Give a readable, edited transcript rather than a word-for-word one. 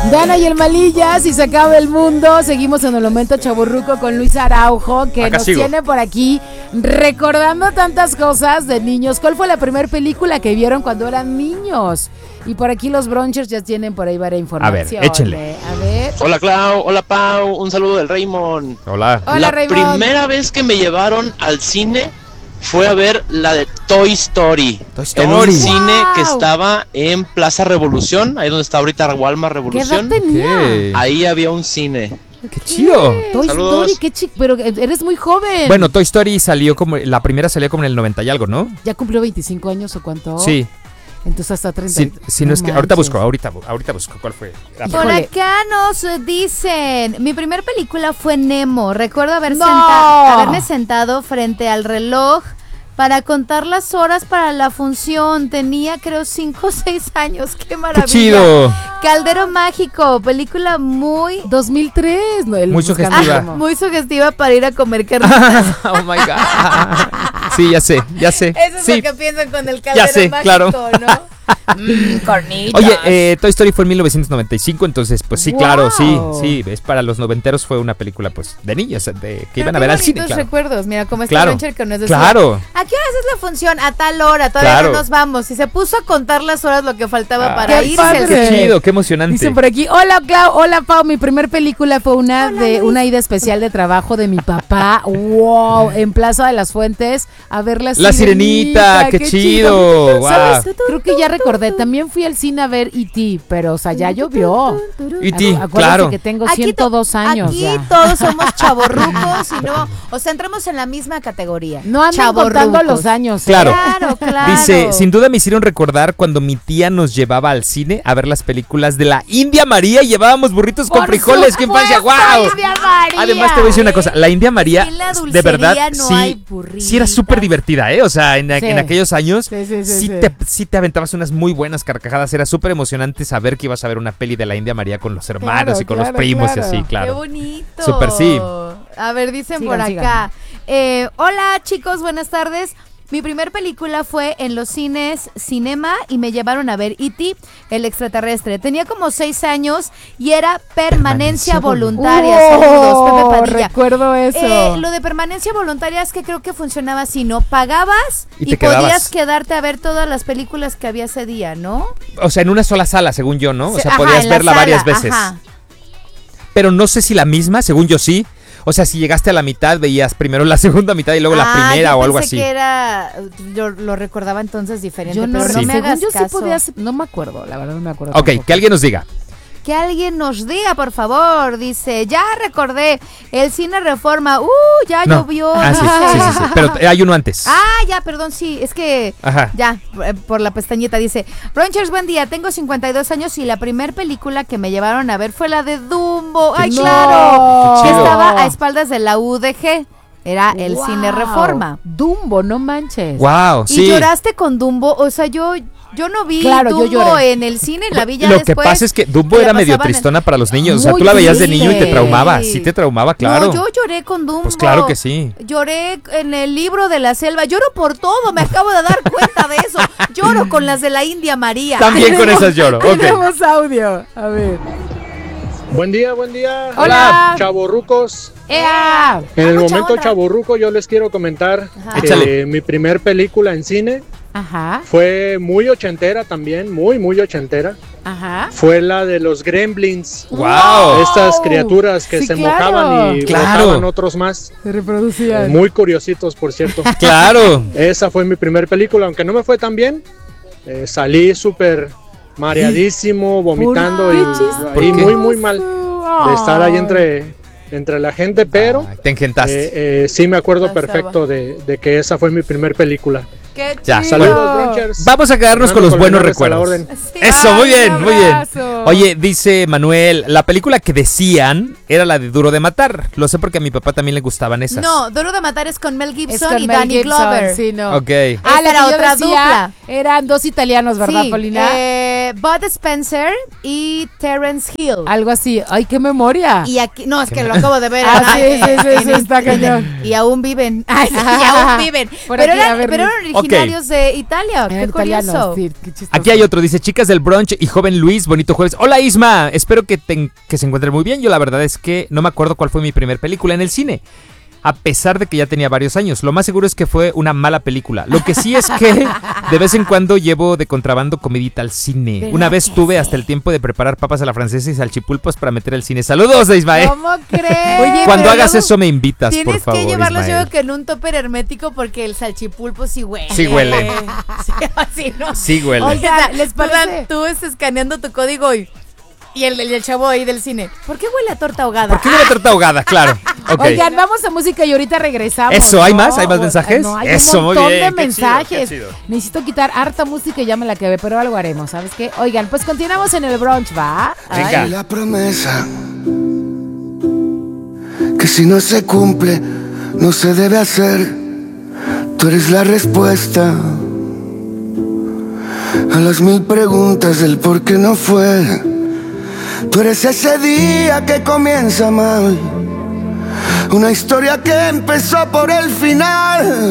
Dana y el Malillas y se acaba el mundo. Seguimos en el momento chavorruco con Luis Araujo, que nos tiene por aquí recordando tantas cosas de niños. ¿Cuál fue la primera película que vieron cuando eran niños? Y por aquí los Bronchers ya tienen por ahí varias informaciones. A ver, échenle. A ver. Hola Clau, hola Pau, un saludo del Raymond. Hola. Hola, Raymond. La primera vez que me llevaron al cine fue a ver la de Toy Story. En un cine que estaba en Plaza Revolución, ahí donde está ahorita Walmart Revolución. ¿Qué edad tenía? Ahí había un cine. ¡Qué chido! Toy Saludos. Story, qué chico, pero eres muy joven. Bueno, Toy Story salió como, la primera salió como en el 90 y algo, ¿no? ¿Ya cumplió 25 años o cuánto? Sí. Entonces hasta 30. Si no es que ahorita busco cuál fue. Por acá nos dicen, mi primer película fue Nemo. Recuerdo haberme sentado frente al reloj para contar las horas para la función. Tenía creo 5 o 6 años. ¡Qué maravilla! ¡Qué chido! Caldero Mágico, película muy 2003, muy sugestiva. Muy sugestiva para ir a comer carnitas. Oh my God. Sí, ya sé. Eso es sí. lo que piensan con el Caldero Mágico, claro. ¿no? Cornitas. Oye, Toy Story fue en 1995, entonces pues sí, Wow. claro, sí, es para los noventeros, fue una película pues de niños, que iban a ver al cine, claro. Recuerdos, mira, como este Claro. Broncher que nos decía, Claro. ¿a qué horas es la función? A tal hora, todavía Claro. no nos vamos. Y se puso a contar las horas lo que faltaba para qué irse. padre. Qué chido, qué emocionante. Dicen por aquí, hola Clau, hola Pau, mi primer película fue una ida especial de trabajo de mi papá, wow, en Plaza de las Fuentes, a ver la Sirenita, qué chido, wow. ¿Sabes? Creo que ya recordé, también fui al cine a ver E.T., pero o sea, ya llovió. E.T., Acuérdate claro. que tengo 102 años Aquí ya. todos somos chavorrucos y no, o sea, entramos en la misma categoría. No andan Chavorrucos. contando los años. Claro. Claro. Dice, sin duda me hicieron recordar cuando mi tía nos llevaba al cine a ver las películas de la India María y llevábamos burritos con frijoles. ¡Qué infancia! ¡Wow! Además te voy a decir una cosa, la India María, En la de verdad, dulcería no hay burritos. sí era súper divertida, O sea, en aquellos años, Sí. sí te aventabas unas muy buenas carcajadas, era súper emocionante saber que ibas a ver una peli de la India María con los hermanos y con los primos y así, claro. Qué bonito. Súper sí. A ver, dicen Sigan, por acá. Hola chicos, buenas tardes. Mi primer película fue en los cines Cinema y me llevaron a ver E.T., el extraterrestre. Tenía como 6 años y era permanencia voluntaria. Saludos, Pepe Padilla. Recuerdo eso. Lo de permanencia voluntaria es que creo que funcionaba así, ¿no? Pagabas Y y te quedabas. podías quedarte a ver todas las películas que había ese día, ¿no? O sea, en una sola sala, según yo, ¿no? O sea, Ajá, podías en la verla sala, varias veces. ajá. Pero no sé si la misma, según yo sí. O sea, si llegaste a la mitad, veías primero la segunda mitad y luego la primera yo o algo pensé así. que era, yo lo recordaba entonces diferente, Yo no, pero Sí. no me hagas según yo caso. sí podías, no me acuerdo, la verdad no me acuerdo. Ok, tampoco. que alguien nos diga. Que alguien nos diga, por favor. Dice, ya recordé, el cine Reforma. Ya No. llovió. Ah, sí. Pero hay uno antes. Ya, perdón, sí, es que Ajá. ya, por la pestañita dice, Bronchers, buen día, tengo 52 años y la primer película que me llevaron a ver fue la de Dumbo. ¡Ay, No. claro! Qué Que chido. estaba a espaldas de la UDG. Era el Wow. cine Reforma. Dumbo, no manches. Wow, sí. ¿Y lloraste con Dumbo? O sea, yo no vi Claro, yo Dumbo lloré. en el cine, la vi ya Lo después. que pasa es que Dumbo la era medio pasaban en- tristona para los niños. O sea, Muy tú la veías de triste. niño y te traumaba. Sí te traumaba, claro. No, yo lloré con Dumbo. Pues claro que sí. Lloré en el libro de la selva. Lloro por todo, me acabo de dar cuenta de eso. Lloro con las de la India María. También con esas lloro. Ok. Tenemos audio. A ver. Buen día, buen día. Hola. Chavorrucos. ¡Ea! En el mucha momento onda. chavorruco yo les quiero comentar Ajá. que Échale. mi primer película en cine Ajá, fue muy ochentera también, muy ochentera. ajá. Fue la de los Gremlins. Wow. Estas criaturas que Sí, se claro. mojaban y Claro. botaban otros más. Se reproducían. Muy curiositos, por cierto. Claro. Esa fue mi primer película, aunque no me fue tan bien. Salí súper mareadísimo, vomitando y qué chistoso. ahí muy mal de estar ahí entre la gente, pero Te engentaste. sí me acuerdo Pasaba. perfecto de que esa fue mi primer película. Qué Ya, chido. Saludos, Bronchers. Vamos a quedarnos con los buenos Colmenares a la recuerdos. orden. Sí. Eso, muy Ay, bien, un muy bien. abrazo. Oye, dice Manuel, la película que decían era la de Duro de Matar. Lo sé porque a mi papá también le gustaban esas. No, Duro de Matar es con Mel Es Gibson con y Mel Danny Gibson, Glover. sí, no. Ok. Ah, Esa la era que yo otra decía, dupla. eran dos italianos, ¿verdad, Sí, Paulina? Bud Spencer y Terence Hill. Algo así. Ay, qué memoria. Y aquí, no, es que lo acabo de ver. Sí, está cañón. Y aún viven. Y aún viven. Pero eran originarios de Italia. Qué curioso. Sí, qué aquí hay otro, dice, chicas del brunch y joven Luis, bonito jueves. Hola Isma, espero que se encuentren muy bien. Yo la verdad es que no me acuerdo cuál fue mi primer película en el cine, a pesar de que ya tenía varios años. Lo más seguro es que fue una mala película. Lo que sí es que de vez en cuando llevo de contrabando comidita al cine. Una vez tuve hasta el tiempo de preparar papas a la francesa y salchipulpos para meter al cine. ¡Saludos, Ismael! ¿Cómo crees? Oye, cuando hagas eso me invitas, por favor, tienes que llevarlos Ismael. yo que en un topper hermético porque el salchipulpo sí huele. Sí huele. Sí, ¿no? Sí huele. Oiga, ¿les parece? Tú escaneando tu código y el chavo ahí del cine. ¿Por qué huele a torta ahogada? ¿Por qué huele a torta ahogada? Claro. Okay. Oigan, vamos a música y ahorita regresamos. Eso, ¿hay más? ¿Hay más mensajes? No, hay Eso, un montón muy bien. de mensajes. Qué chido. Necesito quitar harta música y ya me la quedé, pero algo haremos, ¿sabes qué? Oigan, pues continuamos en el brunch, ¿va? Venga. La promesa que si no se cumple, no se debe hacer. Tú eres la respuesta a las 1000 preguntas del por qué no fue. Tú eres ese día que comienza mal, una historia que empezó por el final.